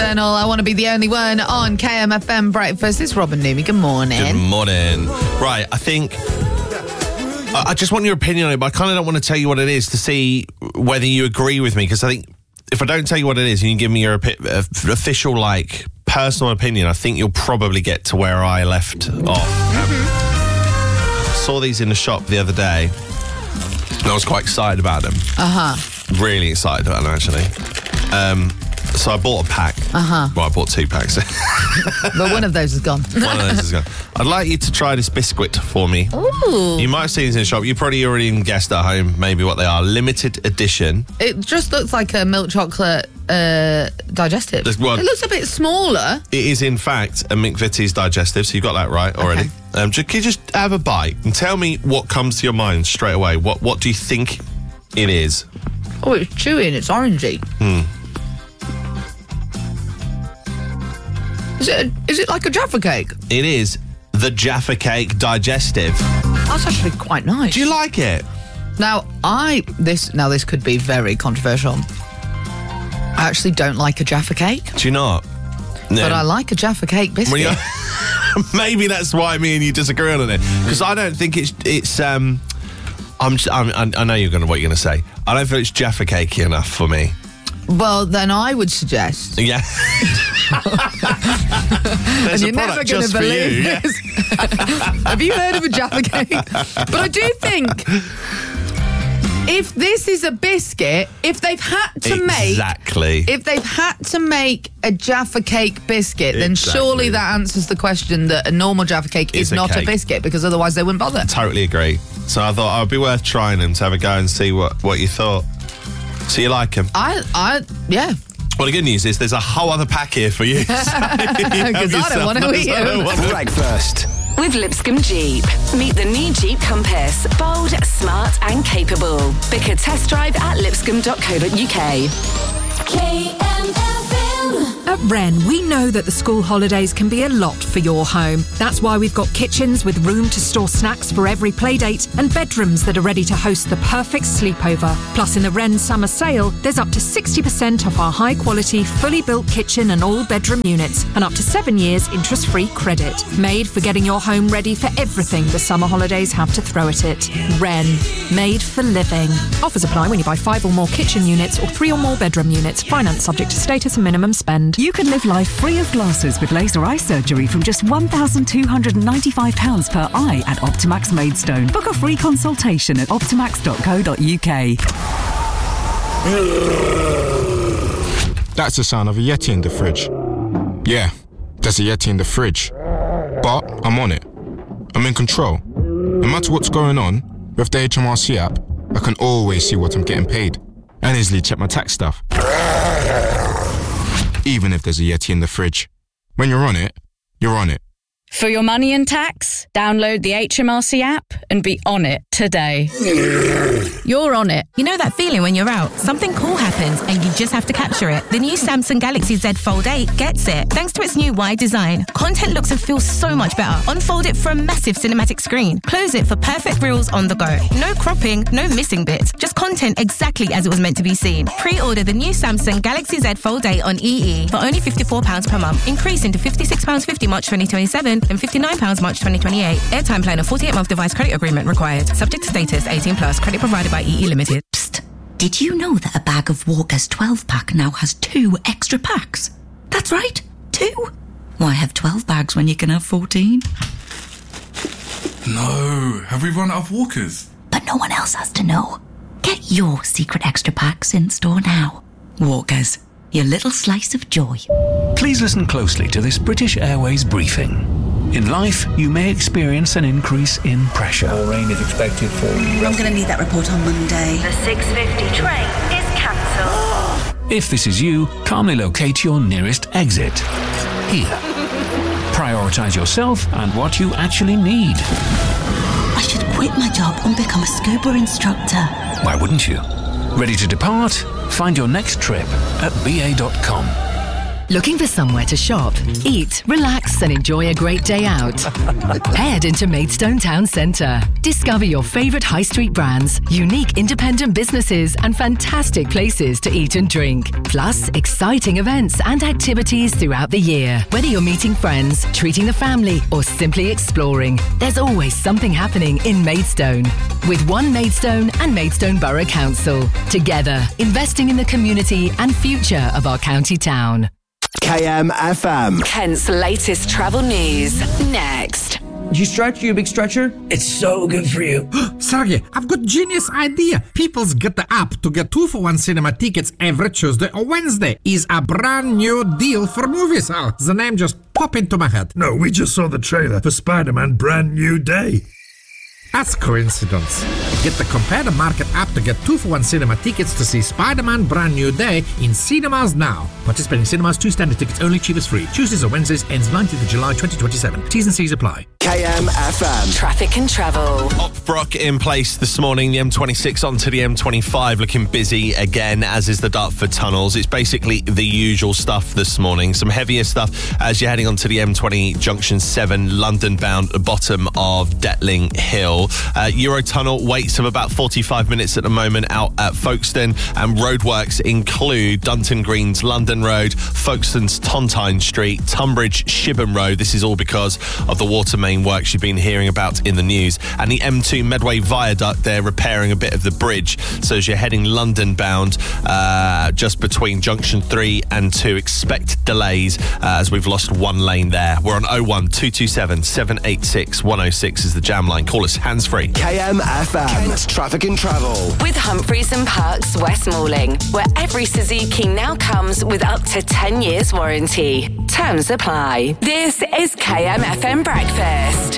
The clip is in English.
Nocturnal. I want to be the only one on KMFM Breakfast. It's Robin Newby. Good morning. Good morning. Right, I think... I just want your opinion on it, but I kind of don't want to tell you what it is to see whether you agree with me, because I think if I don't tell you what it is and you give me your official, personal opinion, I think you'll probably get to where I left off. Saw these in the shop the other day, and I was quite excited about them. Really excited about them, actually. So I bought a pack. Well, I bought 2 packs. But one of those is gone. One of those is gone. I'd like you to try this biscuit for me. Ooh. You might have seen these in the shop. You probably already guessed at home maybe what they are. Limited edition. It just looks like a milk chocolate digestive. It looks a bit smaller. It is, in fact, a McVitie's digestive, so you got that right already. Okay. Can you just have a bite and tell me what comes to your mind straight away? What do you think it is? Oh, it's chewy and it's orangey. Is it like a Jaffa cake? It is the Jaffa Cake digestive. That's actually quite nice. Do you like it? Now, this could be very controversial. I actually don't like a Jaffa cake. Do you not? No. But I like a Jaffa Cake biscuit. Maybe that's why me and you disagree on it. Because I don't think it's I know what you're going to say. I don't feel it's Jaffa Cakey enough for me. Well, then I would suggest... Yeah. There's and you're never going to believe this. Have you heard of a Jaffa Cake? But I do think... If this is a biscuit, if they've had to make a Jaffa Cake biscuit, then surely that answers the question that a normal Jaffa Cake is not a biscuit, because otherwise they wouldn't bother. Totally agree. So I thought it would be worth trying them to have a go and see what you thought. So you like them? Yeah. Well, the good news is there's a whole other pack here for you. Because I don't want to eat them. Breakfast with Lipscomb Jeep. Meet the new Jeep Compass. Bold, smart and capable. Book a test drive at lipscomb.co.uk. At Wren, we know that the school holidays can be a lot for your home. That's why we've got kitchens with room to store snacks for every playdate and bedrooms that are ready to host the perfect sleepover. Plus, in the Wren summer sale, there's up to 60% off our high-quality, fully built kitchen and all-bedroom units and up to 7 years interest-free credit. Made for getting your home ready for everything the summer holidays have to throw at it. Wren. Made for living. Offers apply when you buy 5 or more kitchen units or 3 or more bedroom units. Finance subject to status and minimum spend. You can live life free of glasses with laser eye surgery from just £1,295 per eye at Optimax Maidstone. Book a free consultation at optimax.co.uk. That's the sound of a Yeti in the fridge. Yeah, there's a Yeti in the fridge. But I'm on it. I'm in control. No matter what's going on, with the HMRC app, I can always see what I'm getting paid and easily check my tax stuff. Even if there's a Yeti in the fridge. When you're on it, you're on it. For your money and tax, download the HMRC app and be on it today. You're on it. You know that feeling when you're out, something cool happens and you just have to capture it. The new Samsung Galaxy Z Fold 8 gets it. Thanks to its new wide design, content looks and feels so much better. Unfold it for a massive cinematic screen. Close it for perfect reels on the go. No cropping, no missing bits. Just content exactly as it was meant to be seen. Pre-order the new Samsung Galaxy Z Fold 8 on EE for only £54 per month, increasing to £56.50 March 2027 and £59 March 2028. Airtime plan and 48-month device credit agreement required. Subject to status, 18+. Credit provided by EE Limited. Psst. Did you know that a bag of Walker's 12-pack now has 2 extra packs? That's right, 2. Why have 12 bags when you can have 14? No, have we run out of Walkers? But no one else has to know. Get your secret extra packs in store now. Walkers, your little slice of joy. Please listen closely to this British Airways briefing. In life, you may experience an increase in pressure. More rain is expected for... I'm going to need that report on Monday. The 6:50 train is cancelled. If this is you, calmly locate your nearest exit. Here. Prioritise yourself and what you actually need. I should quit my job and become a scuba instructor. Why wouldn't you? Ready to depart? Find your next trip at BA.com. Looking for somewhere to shop, eat, relax and enjoy a great day out? Head into Maidstone Town Centre. Discover your favourite high street brands, unique independent businesses and fantastic places to eat and drink. Plus, exciting events and activities throughout the year. Whether you're meeting friends, treating the family or simply exploring, there's always something happening in Maidstone. With One Maidstone and Maidstone Borough Council. Together, investing in the community and future of our county town. KMFM. Kent's latest travel news. Next. Do you stretch? You a big stretcher? It's so good for you. Sergey, I've got genius idea. People's get the app to get 2-for-1 cinema tickets every Tuesday or Wednesday. Is a brand new deal for movies. Oh, the name just popped into my head. No, we just saw the trailer for Spider-Man Brand New Day. That's coincidence. Get the Compare the Market app to get 2-for-1 cinema tickets to see Spider-Man Brand New Day in cinemas now. Participating cinemas, 2 standard tickets only, cheapest free. Tuesdays or Wednesdays, ends 19th of July 2027. T's and C's apply. KMFM. Traffic and travel. Brock in place this morning, the M26 onto the M25 looking busy again, as is the Dartford tunnels. It's basically the usual stuff this morning. Some heavier stuff as you're heading onto the M20 Junction 7 London bound bottom of Detling Hill. Eurotunnel waits of about 45 minutes at the moment out at Folkestone, and roadworks include Dunton Greens London Road, Folkestone's Tontine Street, Tunbridge Shibburn Road. This is all because of the water main works you've been hearing about in the news, and the M2 Medway Viaduct. They're repairing a bit of the bridge, so as you're heading London bound just between Junction 3 and 2, expect delays as we've lost one lane there. We're on 01227 786 106 is the jam line. Call us hands-free. KMFM. Kent's Traffic and Travel. With Humphreys and Parks West Malling, where every Suzuki now comes with up to 10 years warranty. Terms apply. This is KMFM Breakfast.